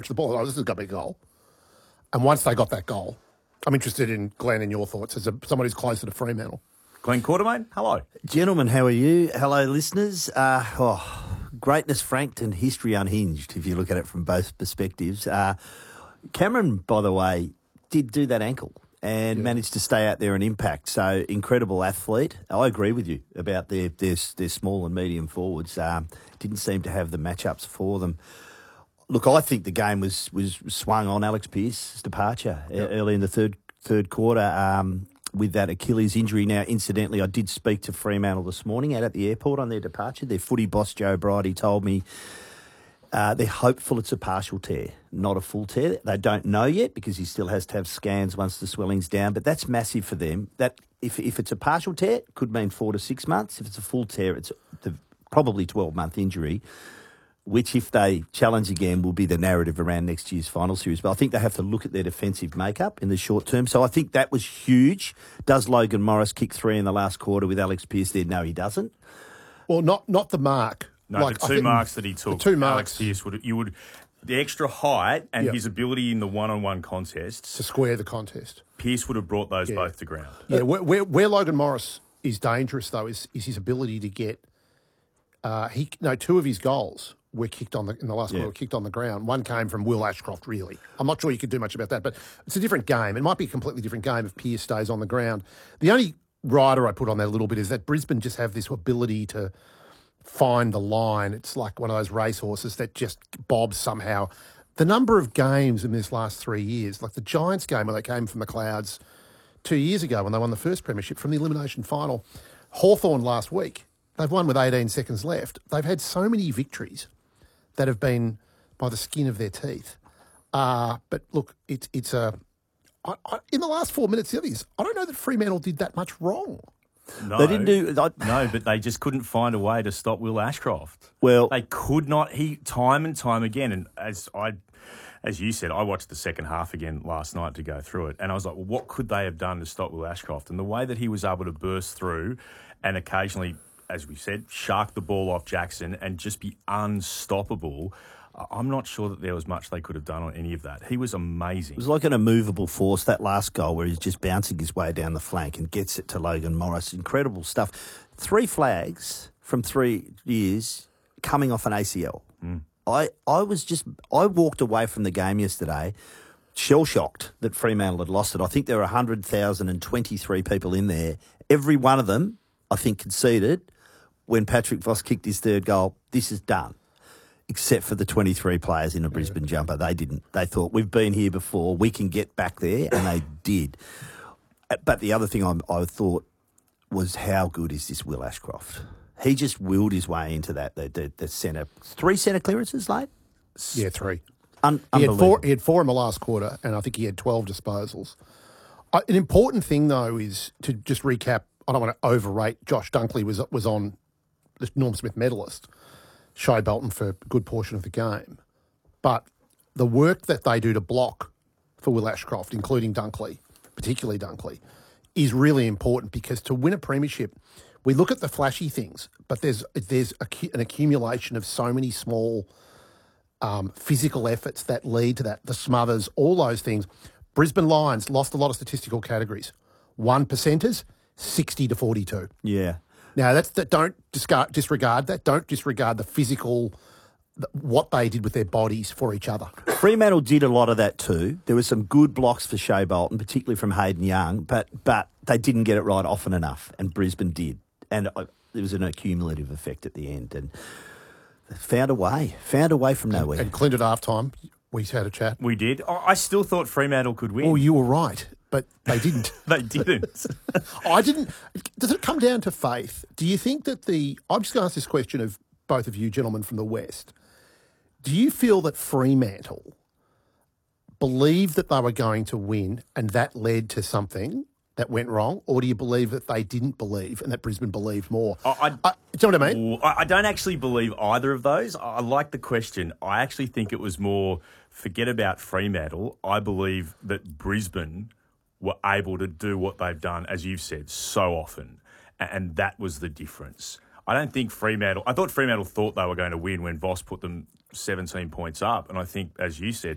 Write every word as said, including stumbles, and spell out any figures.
approach the ball. Oh, this is going to be a goal. And once they got that goal, I'm interested in Glenn and your thoughts as a, someone who's closer to Fremantle. Glenn Quartermain, hello. Gentlemen, how are you? Hello, listeners. Uh, oh, greatness franked and history unhinged, if you look at it from both perspectives. Uh, Cameron, by the way, did do that ankle and yeah. managed to stay out there and impact. So, incredible athlete. I agree with you about their, their, their small and medium forwards. Um, didn't seem to have the matchups for them. Look, I think the game was, was swung on Alex Pearce's departure yep. early in the third third quarter um, with that Achilles injury. Now, incidentally, I did speak to Fremantle this morning out at the airport on their departure. Their footy boss, Joe Bridie, told me uh, they're hopeful it's a partial tear, not a full tear. They don't know yet because he still has to have scans once the swelling's down, but that's massive for them. That if if it's a partial tear, it could mean four to six months. If it's a full tear, it's the, probably twelve-month injury, which, if they challenge again, will be the narrative around next year's final series. But I think they have to look at their defensive makeup in the short term. So I think that was huge. Does Logan Morris kick three in the last quarter with Alex Pearce there? No, he doesn't. Well, not not the mark. No, like, the two marks that he took. The two marks. Alex Pearce would you would the extra height and yep. his ability in the one-on-one contests to square the contest. Pierce would have brought those yeah. both to ground. Yeah, where, where, where Logan Morris is dangerous though is is his ability to get. Uh, he no two of his goals were kicked on the in the last yeah. quarter, were kicked on the ground. One came from Will Ashcroft, really. I'm not sure you could do much about that, but it's a different game. It might be a completely different game if Pearce stays on the ground. The only rider I put on that a little bit is that Brisbane just have this ability to find the line. It's like one of those racehorses that just bobs somehow. The number of games in this last three years, like the Giants game where they came from the clouds two years ago when they won the first premiership from the elimination final, Hawthorn last week, they've won with eighteen seconds left. They've had so many victories that have been by the skin of their teeth. Uh, but look, it's it's a I, I, in the last four minutes, the other is I don't know that Fremantle did that much wrong. No, they didn't do I, no, but they just couldn't find a way to stop Will Ashcroft. Well, they could not. He time and time again, and as I, as you said, I watched the second half again last night to go through it, and I was like, well, what could they have done to stop Will Ashcroft? And the way that he was able to burst through, and occasionally, as we said, shark the ball off Jackson and just be unstoppable. I'm not sure that there was much they could have done on any of that. He was amazing. It was like an immovable force, that last goal where he's just bouncing his way down the flank and gets it to Logan Morris. Incredible stuff. Three flags from three years coming off an A C L. Mm. I, I was just, I walked away from the game yesterday shell-shocked that Fremantle had lost it. I think there were one hundred thousand twenty-three people in there. Every one of them, I think, conceded when Patrick Voss kicked his third goal. This is done. Except for the twenty-three players in a Brisbane yeah. jumper. They didn't. They thought, we've been here before, we can get back there, and they did. But the other thing I, I thought was, how good is this Will Ashcroft? He just willed his way into that, the, the, the centre. Three centre clearances, late? Yeah, three. Un- he, had four, he had four in the last quarter, and I think he had twelve disposals. Uh, an important thing, though, is to just recap, I don't want to overrate, Josh Dunkley was, was on the Norm Smith medalist, Shai Bolton, for a good portion of the game. But the work that they do to block for Will Ashcroft, including Dunkley, particularly Dunkley, is really important because to win a premiership, we look at the flashy things, but there's there's a, an accumulation of so many small um, physical efforts that lead to that, the smothers, all those things. Brisbane Lions lost a lot of statistical categories. One percenters, sixty to forty-two. Yeah. Now, that's that. Don't discard, disregard that. Don't disregard the physical, the, what they did with their bodies for each other. Fremantle did a lot of that too. There were some good blocks for Shai Bolton, particularly from Hayden Young, but but they didn't get it right often enough, and Brisbane did. And uh, there was an accumulative effect at the end, and they found a way, found a way from nowhere. And, and Clint at halftime, we had a chat. We did. I still thought Fremantle could win. Oh, you were right. But they didn't. They didn't. I didn't. Does it come down to faith? Do you think that the... I'm just going to ask this question of both of you gentlemen from the West. Do you feel that Fremantle believed that they were going to win and that led to something that went wrong? Or do you believe that they didn't believe and that Brisbane believed more? I, I, I, do you know what I mean? I don't actually believe either of those. I like the question. I actually think it was more, forget about Fremantle. I believe that Brisbane were able to do what they've done, as you've said, so often. And that was the difference. I don't think Fremantle... I thought Fremantle thought they were going to win when Voss put them seventeen points up. And I think, as you said,